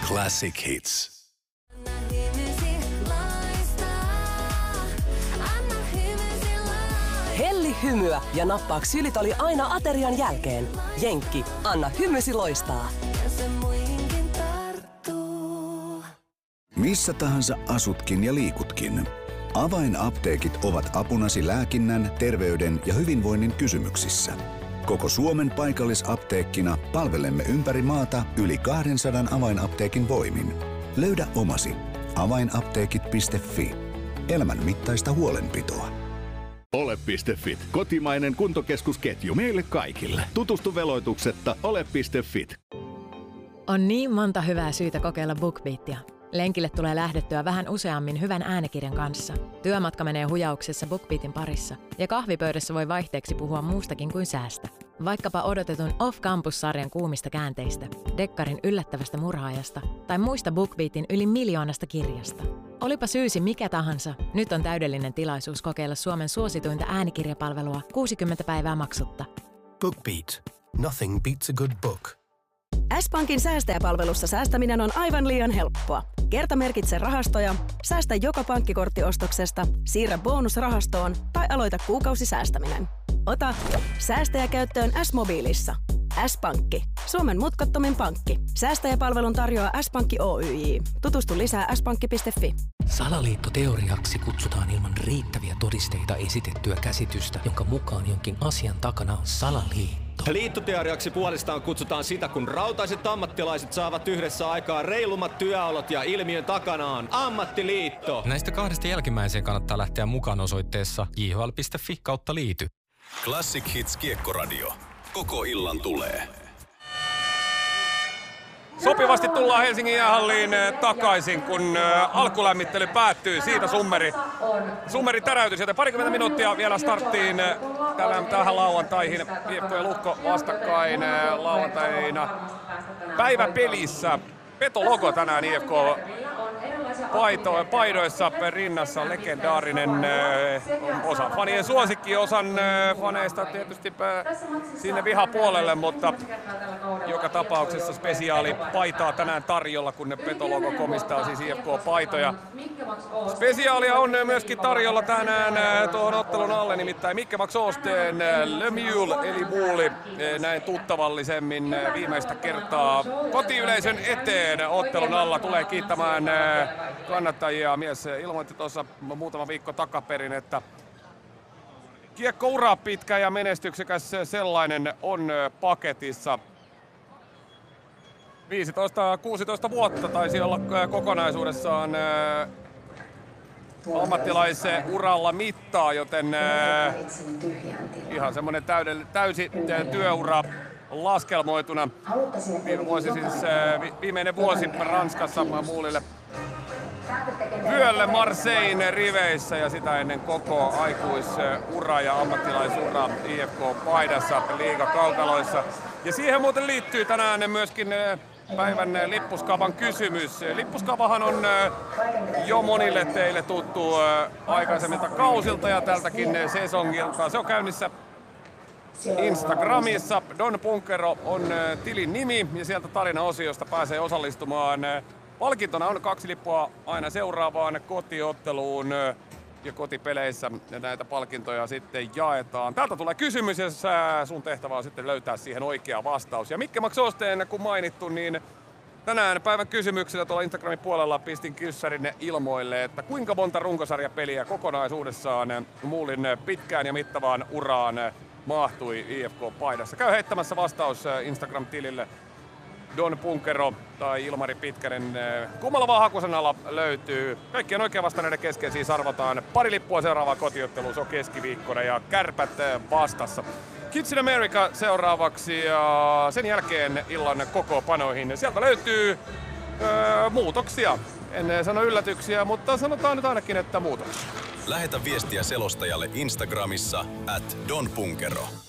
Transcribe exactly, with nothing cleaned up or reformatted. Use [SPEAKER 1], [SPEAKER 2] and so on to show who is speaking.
[SPEAKER 1] Classic Hits.
[SPEAKER 2] Helli hymyä ja nappaa ksylitoli aina aterian jälkeen. Jenkki, anna hymysi loistaa.
[SPEAKER 1] Missä tahansa asutkin ja liikutkin. Avainapteekit ovat apunasi lääkinnän, terveyden ja hyvinvoinnin kysymyksissä. Koko Suomen paikallisapteekkina palvelemme ympäri maata yli kaksisataa avainapteekin voimin. Löydä omasi. avainapteekit piste fi. Elämän mittaista huolenpitoa.
[SPEAKER 3] Ole piste fit. Kotimainen kuntokeskusketju meille kaikille. Tutustu veloituksetta ole piste fit.
[SPEAKER 4] On niin monta hyvää syytä kokeilla BookBeatia. Lenkille tulee lähdettyä vähän useammin hyvän äänikirjan kanssa. Työmatka menee hujauksessa BookBeatin parissa. Ja kahvipöydässä voi vaihteeksi puhua muustakin kuin säästä. Vaikkapa odotetun Off Campus-sarjan kuumista käänteistä, Dekkarin yllättävästä murhaajasta tai muista BookBeatin yli miljoonasta kirjasta. Olipa syysi mikä tahansa, nyt on täydellinen tilaisuus kokeilla Suomen suosituinta äänikirjapalvelua kuusikymmentä päivää maksutta.
[SPEAKER 5] BookBeat. Nothing beats a good book.
[SPEAKER 6] S-Pankin säästäjäpalvelussa säästäminen on aivan liian helppoa. Kertamerkitse rahastoja, säästä joka pankkikorttiostoksesta, siirrä bonusrahastoon tai aloita kuukausisäästäminen. Ota säästäjä käyttöön S-mobiilissa. S-Pankki. Suomen mutkattomin pankki. Säästäjäpalvelun tarjoaa S-Pankki Oyj. Tutustu lisää s pankki piste fi.
[SPEAKER 5] Salaliittoteoriaksi kutsutaan ilman riittäviä todisteita esitettyä käsitystä, jonka mukaan jonkin asian takana on salaliitto.
[SPEAKER 7] Liittoteoriaksi puolestaan kutsutaan sitä, kun rautaiset ammattilaiset saavat yhdessä aikaan reilummat työolot ja ilmiön takanaan ammattiliitto.
[SPEAKER 8] Näistä kahdesta jälkimmäiseen kannattaa lähteä mukaan osoitteessa j h l piste fi kautta liity.
[SPEAKER 1] Classic Hits Kiekkoradio. Koko illan tulee.
[SPEAKER 9] Sopivasti tullaan Helsingin jäähalliin takaisin, kun alkulämmittely päättyy. Siitä summeri, summeri täräytys, joten parikymmentä minuuttia vielä starttiin tähän lauantaihin. I F K ja Lukko vastakkain lauantaina päiväpelissä. Petologo tänään I F K paito, paidoissa rinnassa, legendaarinen osa fanien suosikki, osan faneista tietysti sinne vihapuolelle, mutta joka tapauksessa spesiaali paitaa tänään tarjolla, kun ne Petologo komistaa siis I F K-paitoja. Spesiaalia on myöskin tarjolla tänään tuohon ottelun alle, nimittäin Mikke Max Oosteen Le Mule eli Muuli näin tuttavallisemmin viimeistä kertaa kotiyleisön eteen ottelun alla tulee kiittämään kannattajia. Mies ilmoitti tuossa muutama viikko takaperin, että kiekkoura pitkä ja menestyksekäs sellainen on paketissa. viisitoista kuusitoista vuotta taisi olla kokonaisuudessaan ammattilaisen uralla mittaa, joten ihan semmoinen täysi työura laskelmoituna. Viime vuosi siis, viimeinen vuosi Ranskassa Muulille vyölle Marseille riveissä ja sitä ennen koko aikuisura ja ammattilaisura I F K-paidassa liigakaukaloissa. Ja siihen muuten liittyy tänään myöskin päivän lippuskaavan kysymys. Lippuskaavahan on jo monille teille tuttu aikaisemmilta kausilta ja tältäkin sesongilta. Se on käynnissä Instagramissa. Don Punkero on tilin nimi ja sieltä tarinaosiosta pääsee osallistumaan. Palkintona on kaksi lippua aina seuraavaan kotiotteluun ja kotipeleissä näitä palkintoja sitten jaetaan. Täältä tulee kysymys ja sun tehtävä on sitten löytää siihen oikea vastaus. Ja Mikke Max Oosteen, kun mainittu, niin tänään päivän kysymyksellä tuolla Instagramin puolella pistin kyssärin ilmoille, että kuinka monta runkosarjapeliä kokonaisuudessaan Muulin pitkään ja mittavaan uraan mahtui I F K-paidassa. Käy heittämässä vastaus Instagram-tilille Don Punkero tai Ilmari Pitkänen. Kummalla vaan hakusanalla löytyy. Kaikkien oikein vastanneiden kesken siis arvataan pari lippua seuraavaan kotiotteluun. Se on keskiviikkona ja Kärpät vastassa. Kids in America seuraavaksi ja sen jälkeen illan kokoopanoihin. Sieltä löytyy öö, muutoksia. En sano yllätyksiä, mutta sanotaan nyt ainakin, että muutoksia.
[SPEAKER 1] Lähetä viestiä selostajalle Instagramissa at Don Punkero.